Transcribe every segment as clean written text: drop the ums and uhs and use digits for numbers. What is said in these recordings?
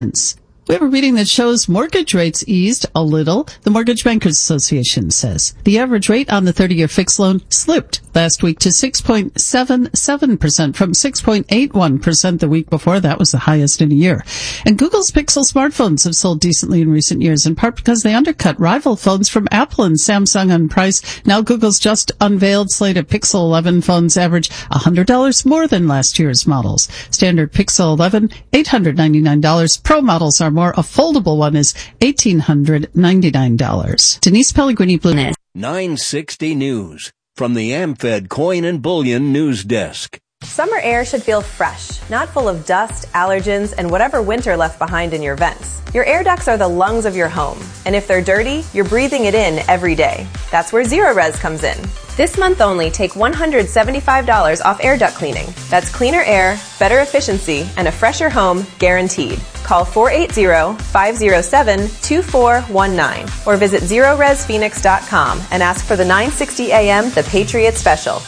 We have a reading that shows mortgage rates eased a little, the Mortgage Bankers Association says. The average rate on the 30-year fixed loan slipped last week to 6.77% from 6.81% the week before. That was the highest in a year. And Google's Pixel smartphones have sold decently in recent years, in part because they undercut rival phones from Apple and Samsung on price. Now Google's just unveiled slate of Pixel 11 phones average $100 more than last year's models. Standard Pixel 11, $899. Pro models are more. A foldable one is $1,899. Denise Pellegrini, Blue. 960 News from the AmFed Coin and Bullion News Desk. Summer air should feel fresh, not full of dust, allergens, and whatever winter left behind in your vents. Your air ducts are the lungs of your home, and if they're dirty, you're breathing it in every day. That's where Zerorez comes in. This month only, take $175 off air duct cleaning. That's cleaner air, better efficiency, and a fresher home guaranteed. Call 480-507-2419 or visit ZerorezPhoenix.com and ask for the 960 AM The Patriot Special.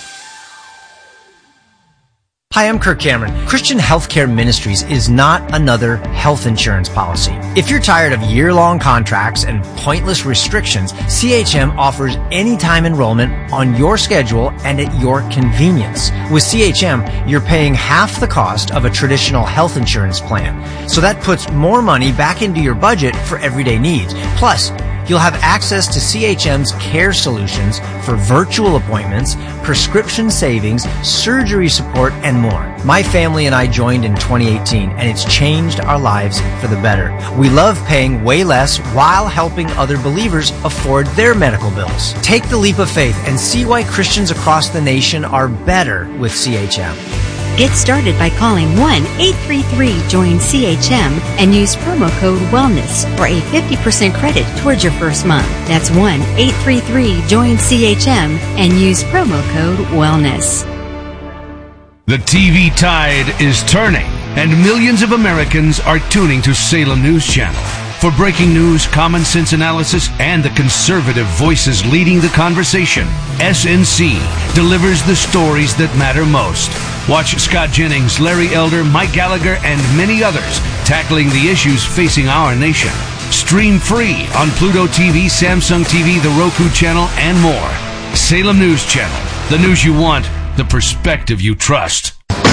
Hi, I'm Kirk Cameron. Christian Healthcare Ministries is not another health insurance policy. If you're tired of year-long contracts and pointless restrictions, CHM offers anytime enrollment on your schedule and at your convenience. With CHM, you're paying half the cost of a traditional health insurance plan. So that puts more money back into your budget for everyday needs. Plus, you'll have access to CHM's care solutions for virtual appointments, prescription savings, surgery support, and more. My family and I joined in 2018, and it's changed our lives for the better. We love paying way less while helping other believers afford their medical bills. Take the leap of faith and see why Christians across the nation are better with CHM. Get started by calling 1-833-JOIN-CHM and use promo code WELLNESS for a 50% credit towards your first month. That's 1-833-JOIN-CHM and use promo code WELLNESS. The TV tide is turning, and millions of Americans are tuning to Salem News Channel. For breaking news, common sense analysis, and the conservative voices leading the conversation, SNC delivers the stories that matter most. Watch Scott Jennings, Larry Elder, Mike Gallagher, and many others tackling the issues facing our nation. Stream free on Pluto TV, Samsung TV, the Roku channel, and more. Salem News Channel. The news you want, the perspective you trust.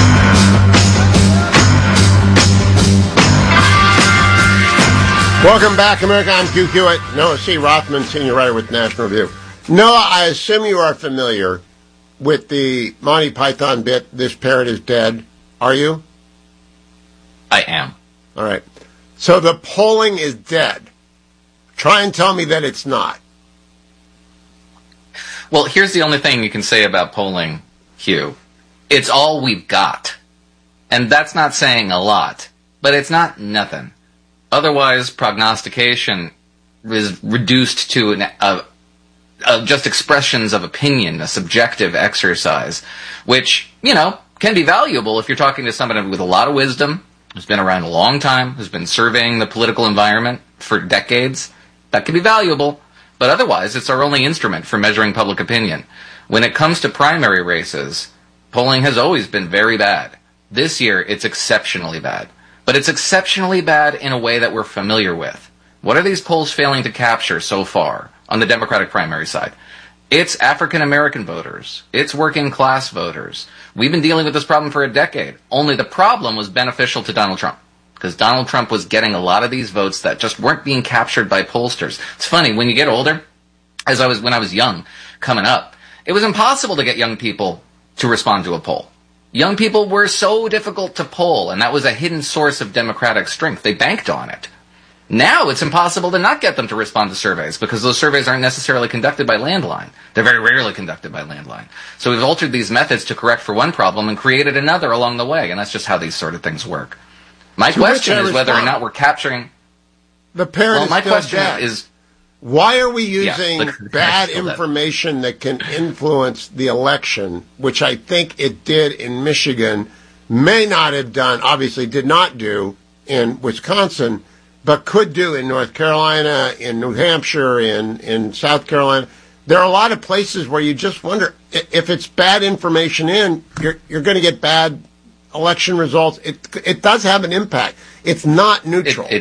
Welcome back, America. I'm Q Hewitt. Noah C. Rothman, senior writer with National Review. Noah, I assume you are familiar with the Monty Python bit, This Parrot is Dead. Are you? I am. All right. So the polling is dead. Try and tell me that it's not. Well, here's the only thing you can say about polling, Hugh. It's all we've got. And that's not saying a lot, but it's not nothing. Otherwise, prognostication is reduced to just expressions of opinion, a subjective exercise, which, can be valuable if you're talking to somebody with a lot of wisdom, who's been around a long time, who's been surveying the political environment for decades. That can be valuable, but otherwise, it's our only instrument for measuring public opinion. When it comes to primary races, polling has always been very bad. This year, it's exceptionally bad. But it's exceptionally bad in a way that we're familiar with. What are these polls failing to capture so far on the Democratic primary side? It's African-American voters. It's working-class voters. We've been dealing with this problem for a decade. Only the problem was beneficial to Donald Trump, because Donald Trump was getting a lot of these votes that just weren't being captured by pollsters. It's funny, when you get older, when I was young, coming up, it was impossible to get young people to respond to a poll. Young people were so difficult to poll, and that was a hidden source of Democratic strength. They banked on it. Now it's impossible to not get them to respond to surveys, because those surveys aren't necessarily conducted by landline. They're very rarely conducted by landline. So we've altered these methods to correct for one problem and created another along the way, and that's just how these sort of things work. My question is whether or not we're capturing... The parent is my still question dead. is... Why are we using bad information that can influence the election, which I think it did in Michigan, may not have done, obviously did not do in Wisconsin, but could do in North Carolina, in New Hampshire, in South Carolina. There are a lot of places where you just wonder if it's bad information you're going to get bad election results, it does have an impact. It's not neutral.